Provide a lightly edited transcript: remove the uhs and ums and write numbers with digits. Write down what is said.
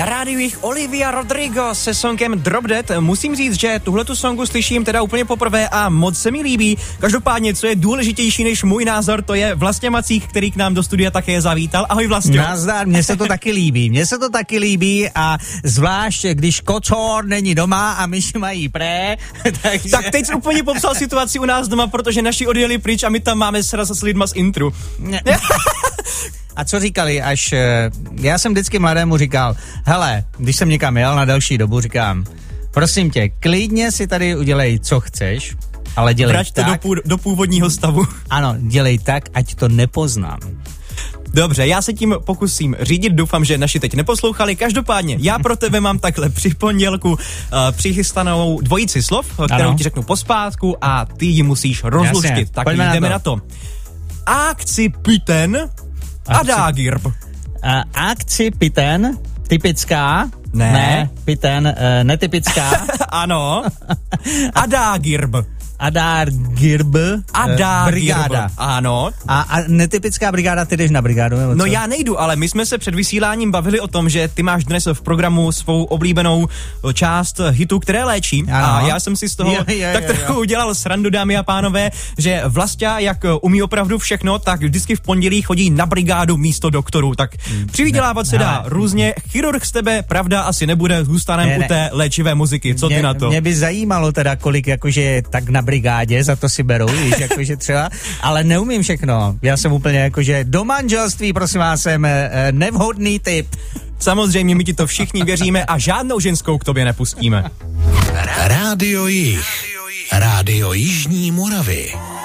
Na rádiu jich Olivia Rodrigo se songem Drop Dead. Musím říct, že tuhletu songu slyším teda úplně poprvé a moc se mi líbí. Každopádně, co je důležitější než můj názor, to je Vlastě Macík, který k nám do studia také zavítal. Ahoj Vlastě. Nazdar, mně se to taky líbí a zvlášť, když kocour není doma a myši mají pré. Takže... Tak teď jsi úplně popsal situaci u nás doma, protože naši odjeli pryč a my tam máme sraz s lidma z intru. A co říkali, já jsem vždycky mladému říkal, hele, když jsem někam jel na delší dobu, říkám, prosím tě, klidně si tady udělej, co chceš, ale dělej Vrať tak. do původního stavu. Ano, dělej tak, ať to nepoznám. Dobře, já se tím pokusím řídit, doufám, že naši teď neposlouchali. Každopádně, já pro tebe mám takhle při pondělku přichystanou dvojici slov, kterou ti řeknu pospátku a ty ji musíš rozluštit. Jasně, tak jdeme na to. Akcipiten adagirb. Akcipiten, typická. Ne, piten, netypická. Ano. Adagirb. Adagirb. Brigáda. Ano. A netypická brigáda, ty jdeš na brigádu, nebo co? No já nejdu, ale my jsme se před vysíláním bavili o tom, že ty máš dnes v programu svou oblíbenou část hitů, které léčí. Ano. A já jsem si z toho tak trochu udělal srandu, dámy a pánové, že Vlastia, jak umí opravdu všechno, tak vždycky v pondělí chodí na brigádu místo doktorů. Tak přivydělávat se dá různě. Chirurg z tebe, pravda, asi nebude, zůstaneme u té léčivé muziky. Co ty na to? Mě by zajímalo teda, kolik jakože tak na brigádě, za to si berou, víš, jakože třeba, ale neumím všechno. Já jsem úplně jakože do manželství, prosím vás, jsem nevhodný typ. Samozřejmě, my ti to všichni věříme a žádnou ženskou k tobě nepustíme. Rádio Jih. Rádio Jižní Moravy.